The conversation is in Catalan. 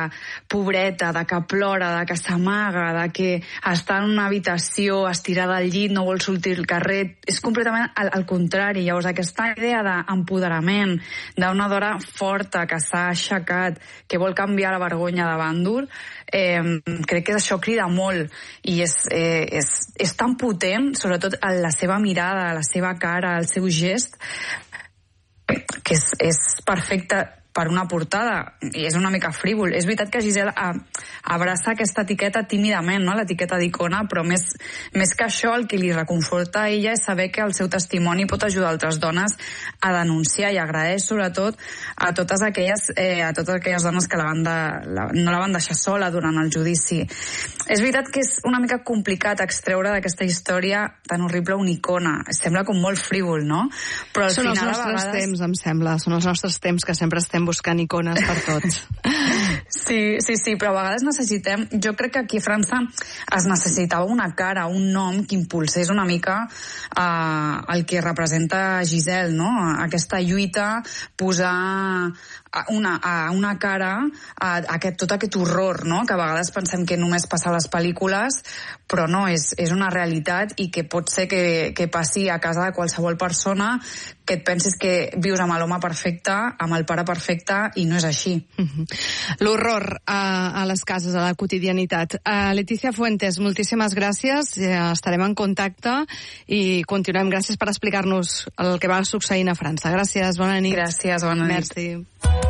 pobreta, de que plora, de que s'amaga, de que està en una habitació estirada al llit, no vol sortir al carrer. És completament al contrari. Llavors, aquesta idea d'empoderament d'una dona forta que s'ha aixecat, que vol canviar la vergonya de bàndol, crec que això crida molt i és tan potent, sobretot en la seva mirada, la seva cara, el seu gest, que és perfecte per una portada, i és una mica frívol. És veritat que Giselle abraça aquesta etiqueta tímidament, no? L'etiqueta d'icona, però més que això, el que li reconforta a ella és saber que el seu testimoni pot ajudar altres dones a denunciar, i agraeix sobretot a totes aquelles dones que no la van deixar sola durant el judici. És veritat que és una mica complicat extreure d'aquesta història tan horrible una icona. Sembla com molt frívol, no? Però al són final, els nostres temps, em sembla. Són els nostres temps que sempre estem buscant icones per tots. Sí, però a vegades necessitem... Jo crec que aquí a França es necessitava una cara, un nom que impulsés una mica el que representa Giselle, no? Aquesta lluita, posar una cara a tot aquest horror, no? Que a vegades pensem que només passa a les pel·lícules, però no, és una realitat, i que pot ser que passi a casa de qualsevol persona, que et pensis que vius amb l'home perfecte, amb el pare perfecte, i no és així. L'horror a les cases, a la quotidianitat. Letícia Fuentes, moltíssimes gràcies, estarem en contacte i continuem. Gràcies per explicar-nos el que va succeint a França. Gràcies, bona nit. Gràcies, bona nit. Merci.